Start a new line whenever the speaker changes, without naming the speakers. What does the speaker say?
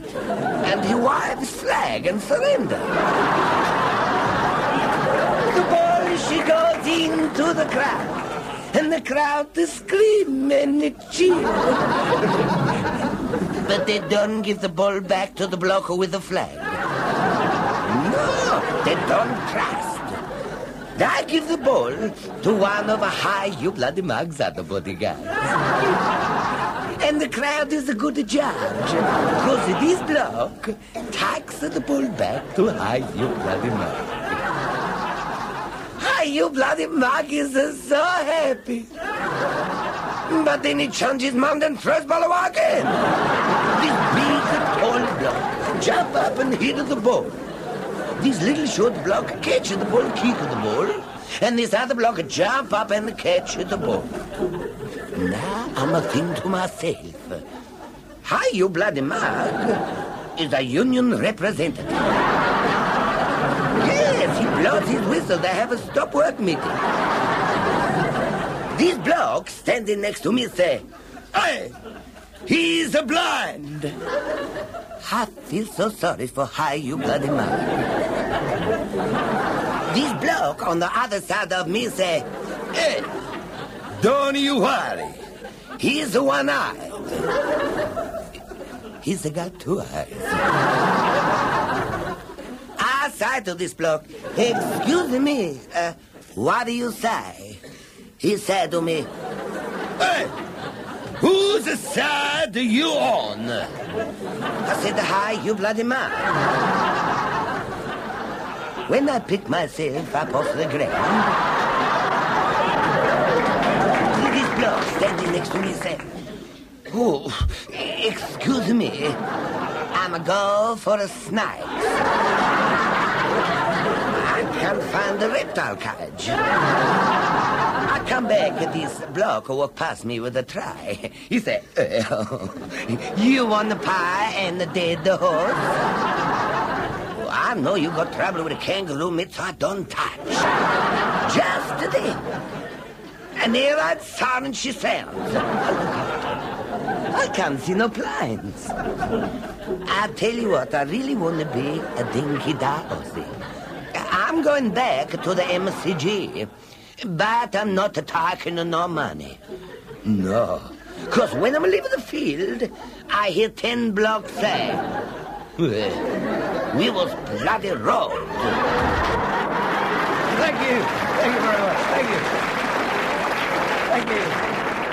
and he waved his flag and surrendered. The ball, she goes into the crowd, and the crowd to scream and to cheer. But they don't give the ball back to the blocker with the flag. No, they don't trust. I give the ball to one of a high you bloody mugs at the bodyguards. And the crowd is a good judge, because this block takes the ball back to high you bloody mug. High you bloody mug is so happy. But then he changes mind and throws ball away again. This big, tall block jump up and hit the ball. This little short block catch the ball, kick the ball, and this other block jump up and catch the ball. Now I'm a think to myself, how you bloody mug is a union representative. Yes, he blows his whistle. They have a stop work meeting. This block standing next to me say, "Hey, he's a blind." I feel so sorry for how you bloody mug. This bloke on the other side of me say, "Hey, don't you worry. He's one-eyed." He's got two eyes. I say to this bloke, "Excuse me, what do you say?" He said to me, "Hey, whose side are you on?" I said, "Hi, you bloody man." When I pick myself up off the ground, this bloke standing next to me said, "Oh, excuse me, I'm a go for a snake. I can't find the reptile cage." I come back at this bloke who walked past me with a tray. He said, "You want the pie and the dead horse?" "Well, I know you got trouble with a kangaroo mitts I don't touch." Just then, and there I'd sound she sounds. I can't see no blinds. I tell you what, I really want to be a dinky dorsey. I'm going back to the MCG. But I'm not talking no money. No. Because when I'm leaving the field, I hear 10 blocks say, "We was bloody robbed."
Thank you. Thank you very much. Thank you. Thank you.